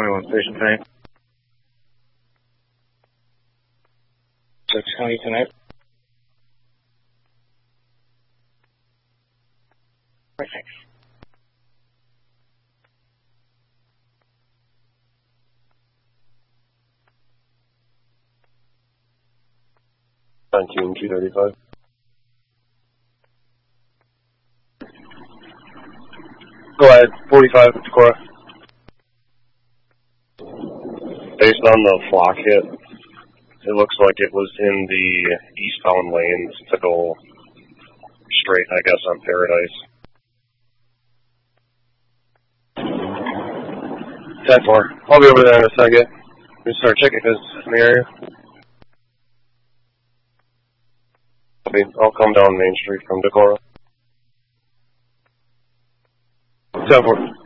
21 station tank. 620 tonight. Perfect. Team 235. Go ahead, 45, Decorah. Based on the flock hit, it looks like it was in the eastbound lanes to go straight, I guess, on Paradise. 10-4. I'll be over there in a second. Just start checking this in the area. I'll come down Main Street from Decorah. 10-4.